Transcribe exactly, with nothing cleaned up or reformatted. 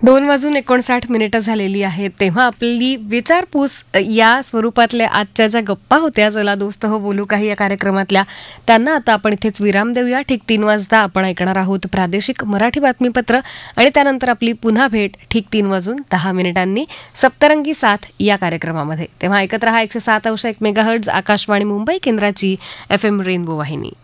दोन वाजून एकोणसाठ मिनिटं झालेली आहेत. तेव्हा आपली विचारपूस या स्वरूपातल्या आजच्या ज्या गप्पा होत्या, चला दोस्त हो बोलू काही या कार्यक्रमातल्या, त्यांना आता आपण इथेच विराम देऊया. ठीक तीन वाजता आपण ऐकणार आहोत प्रादेशिक मराठी बातमीपत्र आणि त्यानंतर आपली पुन्हा भेट ठीक तीन वाजून दहा मिनिटांनी सप्तरंगी साथ या कार्यक्रमामध्ये. तेव्हा ऐकत रहा एकशे सात अंश एक मेगाहर्ट्झ आकाशवाणी मुंबई केंद्राची एफ एम रेनबो वाहिनी.